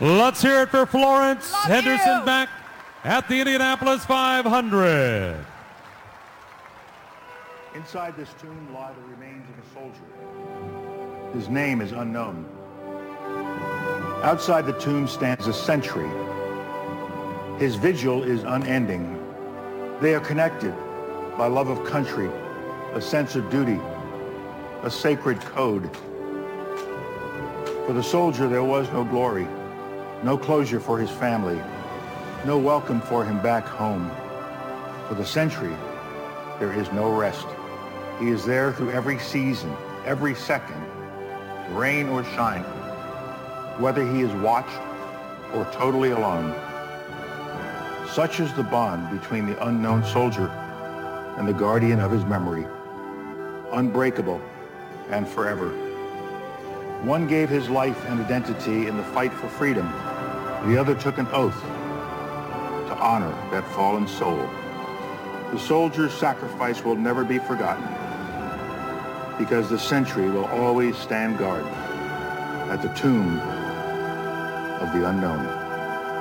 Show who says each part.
Speaker 1: Let's hear it for Florence
Speaker 2: Love
Speaker 1: Henderson
Speaker 2: you.
Speaker 1: back at the Indianapolis 500.
Speaker 3: Inside this tomb lie the remains of a soldier. His name is unknown. Outside the tomb stands a sentry. His vigil is unending. They are connected by love of country, a sense of duty, a sacred code. For the soldier, there was no glory, no closure for his family, no welcome for him back home. For the sentry, there is no rest. He is there through every season, every second, rain or shine, whether he is watched or totally alone. Such is the bond between the unknown soldier and the guardian of his memory, unbreakable and forever. One gave his life and identity in the fight for freedom. The other took an oath to honor that fallen soul. The soldier's sacrifice will never be forgotten because the sentry will always stand guard at the tomb of the unknown.